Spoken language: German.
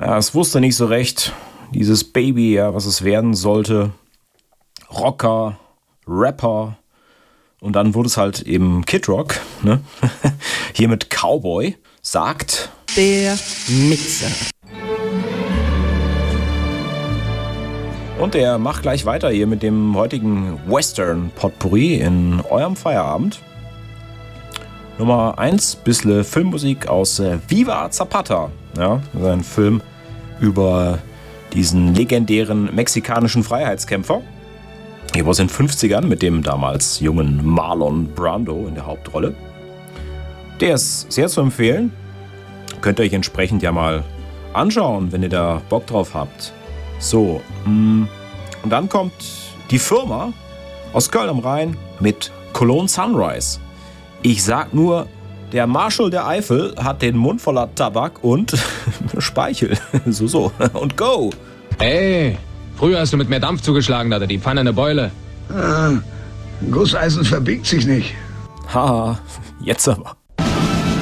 Ja, es wusste nicht so recht, dieses Baby, ja, was es werden sollte. Rocker, Rapper und dann wurde es halt eben Kid Rock, ne? Hier mit Cowboy, sagt der Mixer. Und er macht gleich weiter hier mit dem heutigen Western Potpourri in eurem Feierabend. Nummer 1, bisschen Filmmusik aus Viva Zapata. Ja, das ist ein Film über diesen legendären mexikanischen Freiheitskämpfer. Hier war es in den 50ern mit dem damals jungen Marlon Brando in der Hauptrolle. Der ist sehr zu empfehlen. Könnt ihr euch entsprechend ja mal anschauen, wenn ihr da Bock drauf habt. So, und dann kommt die Firma aus Köln am Rhein mit Cologne Sunrise. Ich sag nur, der Marschall der Eifel hat den Mund voller Tabak und Speichel. So. Und go! Ey, früher hast du mit mehr Dampf zugeschlagen, da hatte die Pfanne eine Beule. Gusseisen verbiegt sich nicht. Haha, jetzt aber.